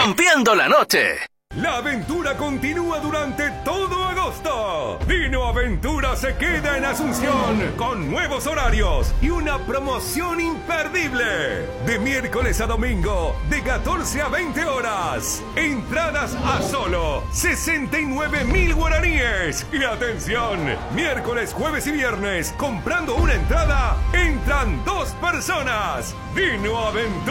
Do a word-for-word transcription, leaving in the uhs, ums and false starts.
rompiendo la noche. La aventura continúa durante todo agosto. Dino Aventura se queda en Asunción con nuevos horarios y una promoción imperdible. De miércoles a domingo, de catorce a veinte horas. Entradas a solo sesenta y nueve mil guaraníes. Y atención, miércoles, jueves y viernes, comprando una entrada, entran dos personas. Dino Aventura.